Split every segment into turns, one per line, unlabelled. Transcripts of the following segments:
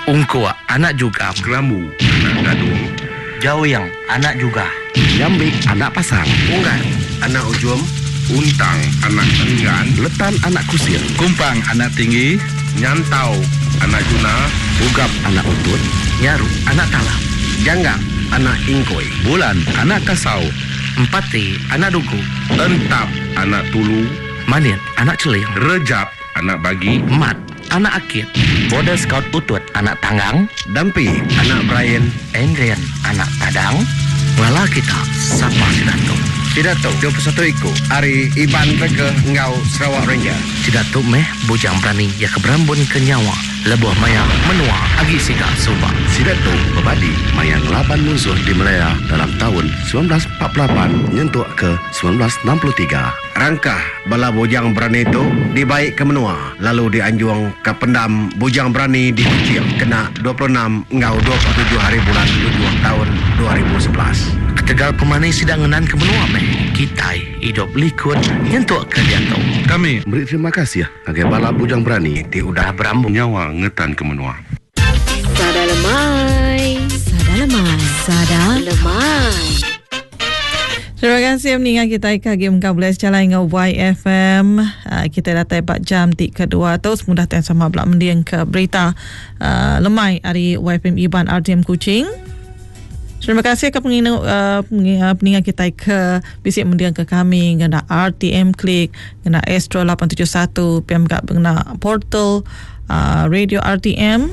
Ungkua anak juga.
Kelambu anak gadung.
Jawiyang anak juga.
Jambik anak pasang.
Unggan anak ujung. Untang anak enggan.
Letan anak kusir.
Kumpang anak tinggi.
Nyantau anak juna.
Ugap anak utut.
Nyaru anak talam.
Janggap anak ingkoi.
Bulan anak kasau.
Empati anak dugu.
Entap anak tulu.
Manit anak celing.
Rejap anak bagi.
Mat anak akit. Border Scout utut anak tanggang.
Dampi anak Brian.
Endrian anak padang. Wala kita sapa Sidato.
Sidato 21 iku Ari Iban Rege Ngau Sarawak Ranger.
Sidato meh bujang berani ya keberambun ke nyawa. Lebuh maya menua agi sika suba.
Sidato Babadi mayang laban musuh di Melaya dalam tahun 1948 nyentuh ke 1963.
Rangkah bala bujang berani itu dibaik ke menua, lalu dianjuang ke pendam bujang berani di Kucing kena 26 Ngau 27 hari bulan 7 tahun 2011.
Ketegal pemani sidang ngenan ke menua meh. Kita hidup likud nyentuh ke jatuh.
Kami
Beri terima kasih ya bagi bala bujang berani
Ti udah berambung nyawa ngetan ke menua.
Sada lemai. Sada lemai. Sada lemai.
Terima kasih meninggal kita KGM 14 jalan dengan YFM. Kita datang 4 jam tik kedua tu semudah tan sama belak mendiang ke berita lemai hari YFM Iban RTM Kuching. Terima kasih ke peninggal kita ke bisik mendiang ke kami kena RTM Klik, kena Astro 871, PM kena portal Radio RTM.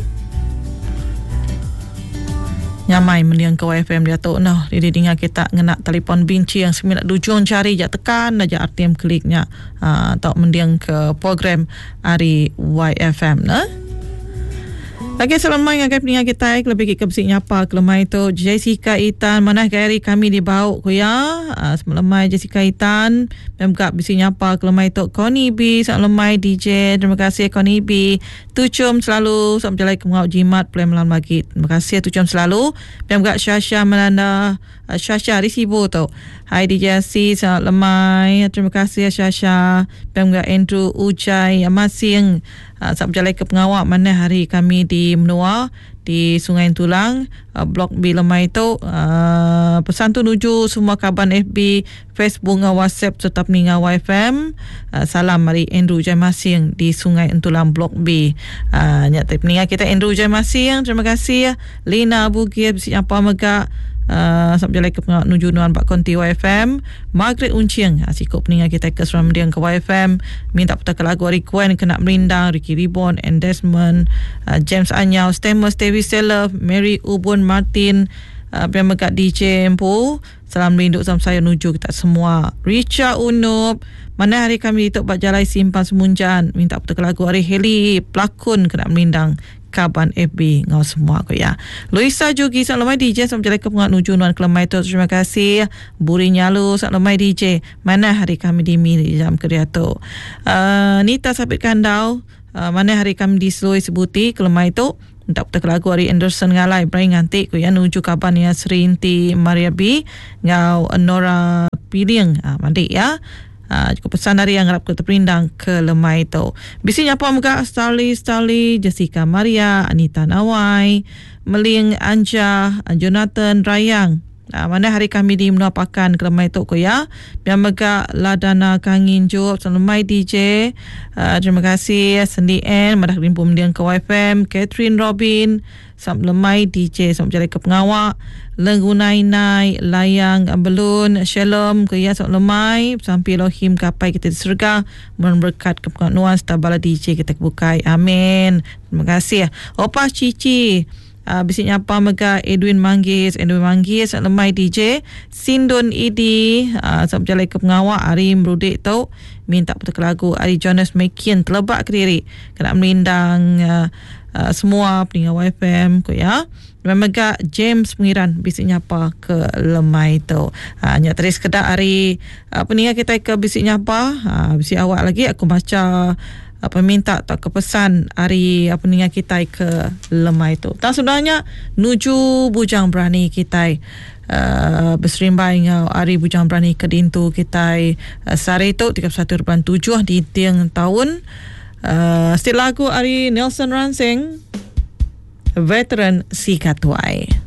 Nyamai mendiang ke YFM dia tahu noh dia dengar kita ngena telefon binci yang semina dujung cari jak tekan aja RTM Kliknya tak mendiang ke program hari YFM nah. Lagi selama yang akan peninggal kita lebih ke besik nyapa kelemai tu Jessica Itan mana hari kami dibau ko ya semelemai Jessica Itan memang besik nyapa kelemai tu Connie B semelemai DJ terima kasih Connie B tucum selalu sam jalai kemau jimat plan malam lagi terima kasih tucum selalu memang Syasha Melanda Syasha Risibo tu hai DJ C semelemai terima kasih Syasha memang Andrew Ujai Masing sab jalai ke pengawak mana hari kami di menua di Sungai Tulang blok B lemai tu pesan tu nuju semua kaban FB Facebook dengan WhatsApp serta peninggal YFM salam mari Andrew Jamasing di Sungai Tulang blok B nyak peninggal kita Andrew Jamasing terima kasih Lina Bukit siapa megak sab jalai ke nuju nuan Pak Konti YFM Margaret Unciang sikap peninggal kita ke seram mendiang ke YFM minta petaka lagu Ari Kuen kena merindang Ricky Ribbon and Desmond James Anyau Stamos David Seller Mary Ubun Martin Biar megak DJ Empu salam rindu sama saya nuju kita semua Richa Unup mana hari kami dituk bak jalai simpan semunjan minta petaka lagu Ari Heli pelakon kena merindang kaban FB ngau semua ko ya. Luisa Jogi selamat DJ sama jalai ke pengat nuju nuan kelemai tu terima kasih. Buri Nyalu selamat DJ mana hari kami di jam kerja tu. Nita Sabit Kandau mana hari kami di Seloi Sebuti kelemai tu minta petaka lagu Ari Anderson ngalai Brian ngantik ko ya nuju kaban ya Sri Inti Maria B ngau Nora Piling mandi ya. Cukup pesan dari yang harap ke terperindang ke lemai tu. Bisinya apa muka Starly, Jessica Maria, Anita Nawai, Meling Anja, Jonathan Rayang. Mana hari kami di menuapakan ke lemai tu ko ya. Biar megak Ladana Kangin Job, lemai DJ. Terima kasih Sendi N, madah rimpu mendiang ke YFM, Catherine Robin, sam lemai DJ, sam jari ke pengawak. Lenggunai nai layang belun shalom ke ya sok lemai sampai Elohim kapai kita diserga berkat kepenuhan stabala DJ kita kebukai amin terima kasih opa cici bisiknya apa mega Edwin Manggis sok lemai DJ Sindon Idi sok jalai ke pengawak Ari Merudik tau minta petaka lagu Ari Jonas Mekian terlebak ke diri kena merindang semua peninggal YFM ko ya memega James Pengiran bisiknya apa ke lemai tu hanya tadi sekedar hari peninggal kita ke bisiknya apa bisik awak lagi aku baca minta tak kepesan hari peninggal kita ke lemai tu tak sebenarnya nuju bujang berani kita berserimbai dengan hari bujang berani ke dintu kita sari tu 31.7 di tiang tahun stil lagu hari Nelson Ransing veteran si katuai.